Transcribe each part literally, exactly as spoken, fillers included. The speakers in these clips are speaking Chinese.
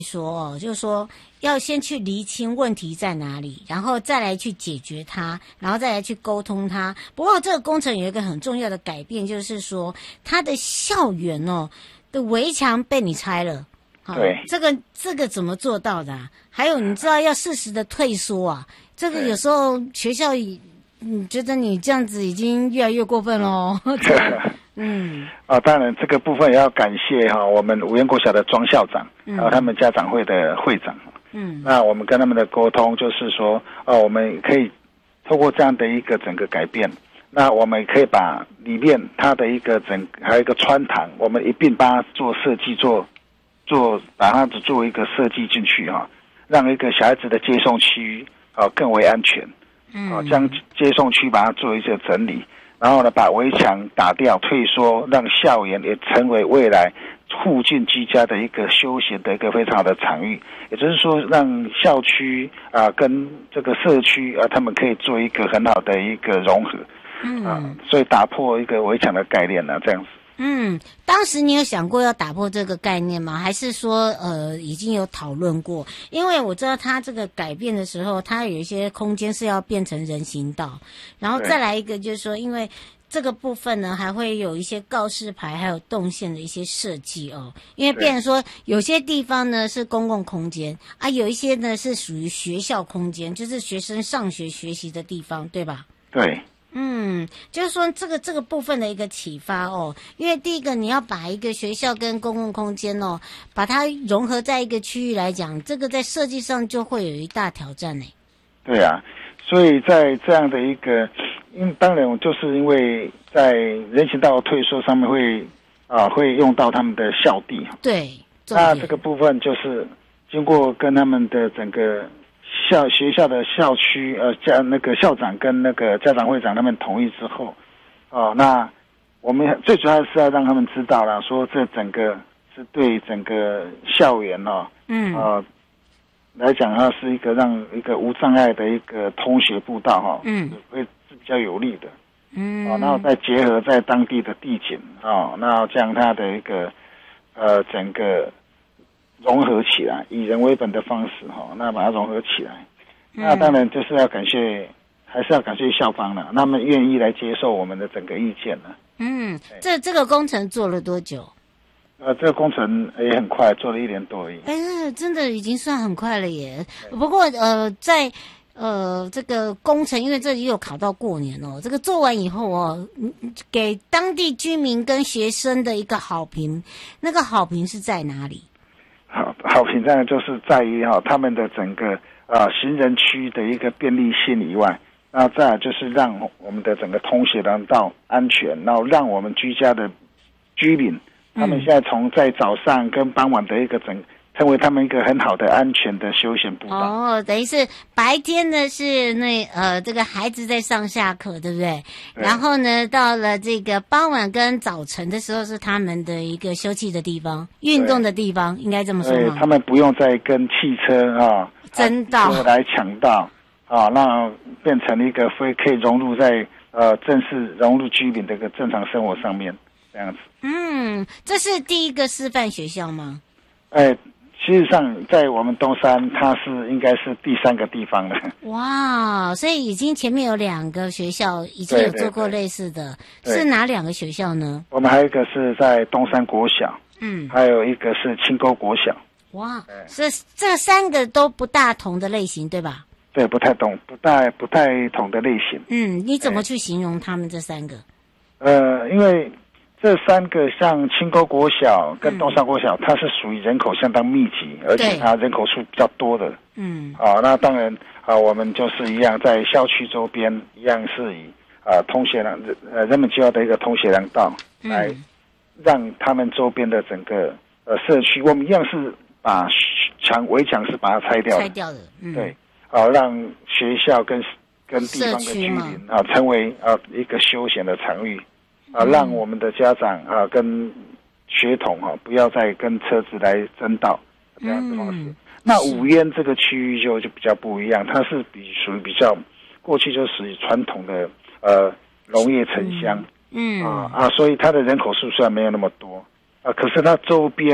说哦，就是说要先去厘清问题在哪里，然后再来去解决它，然后再来去沟通它。不过这个工程有一个很重要的改变，就是说它的校园哦的围墙被你拆了。 对， 这个这个怎么做到的啊？还有你知道要适时的退缩啊，这个有时候学校你觉得你这样子已经越来越过分喽。嗯， 啊，当然这个部分也要感谢哈、我们五原国小的庄校长，还有他们家长会的会长。 嗯， 那我们跟他们的沟通就是说，哦，我们可以透过这样的一个整个改变，那我们可以把里面它的一个整还有一个穿堂，我们一并帮它做设计，做做把它做一个设计进去哈、让一个小孩子的接送区啊更为安全。啊，将接送区把它做一些整理，然后呢，把围墙打掉、退缩，让校园也成为未来附近居家的一个休闲的一个非常好的场域。也就是说，让校区啊跟这个社区啊，他们可以做一个很好的一个融合。嗯，啊，所以打破一个围墙的概念呢、啊，这样子。 嗯，当时你有想过要打破这个概念吗？还是说呃已经有讨论过？因为我知道它这个改变的时候，它有一些空间是要变成人行道，然后再来一个就是说，因为这个部分呢还会有一些告示牌还有动线的一些设计哦。因为变成说有些地方呢是公共空间啊，有一些呢是属于学校空间，就是学生上学学习的地方，对吧？ 对。 嗯，就是说这个这个部分的一个启发哦，因为第一个你要把一个学校跟公共空间哦，把它融合在一个区域来讲，这个在设计上就会有一大挑战呢。 对啊，所以在这样的一个，因当然就是因为在人行道退缩上面会啊会用到他们的校地， 对， 那这个部分就是经过跟他们的整个。校学校的校区呃家那个校长跟那个家长会长他们同意之后，哦，那我们最主要是要让他们知道啦，说这整个是对整个校园哦，嗯，呃来讲它是一个让一个无障碍的一个通学步道哈、哦，嗯，会是比较有利的，嗯，哦，然后再结合在当地的地景哦，那将它的一个呃整个。融合起来，以人为本的方式哈，那把它融合起来。那当然就是要感谢，还是要感谢校方了，他们愿意来接受我们的整个意见了。 嗯，这这个工程做了多久？ 呃，这个工程也很快，做了一年多而已。 哎，真的已经算很快了耶。不过呃，在呃这个工程，因为这里有考到过年哦，这个做完以后哦，给当地居民跟学生的一个好评，那个好评是在哪里？ 好好评站就是在于哈、哦、他们的整个呃行人区的一个便利性以外，那再来就是让我们的整个通学廊道安全，然后让我们居家的居民，他们现在从在早上跟傍晚的一个整成为他们一个很好的安全的休闲步道。 哦，等于是白天呢是那呃这个孩子在上下课，对不对？对。然后呢，到了这个傍晚跟早晨的时候是他们的一个休憩的地方、运动的地方，应该这么说吗？ 他们不用再跟汽车啊争道来抢道啊，那变成一个非可以融入在呃正式融入居民的一个正常生活上面这样子。 嗯，这是第一个示范学校吗？ 哎。事实上，在我们东山，它是应该是第三个地方了。 哇，所以已经前面有两个学校已经有做过类似的，对对对，是哪两个学校呢？ 我们还有一个是在东山国小，嗯，还有一个是青沟国小。 哇，这这三个都不大同的类型，对吧？ 对，不太同，不太不太同的类型。 嗯，你怎么去形容他们这三个？ 呃，因为。这三个像青沟国小跟东山国小，嗯、它是属于人口相当密集，而且它人口数比较多的。嗯，啊，那当然啊，我们就是一样在校区周边一样是以啊通学廊呃人们需要的一个通学廊道来让他们周边的整个呃社区，我们一样是把墙围墙是把它拆掉的， 拆掉的，嗯、 对，啊，让学校跟跟地方的居民啊成为啊一个休闲的场域。啊，让我们的家长啊跟学童哈、啊、不要再跟车子来争道这样的方式。嗯、那五烟这个区域就就比较不一样，它是比属于比较过去就属于传统的呃农业城乡，嗯啊啊，所以它的人口数虽然没有那么多啊，可是它周边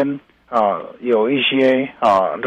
啊有一些啊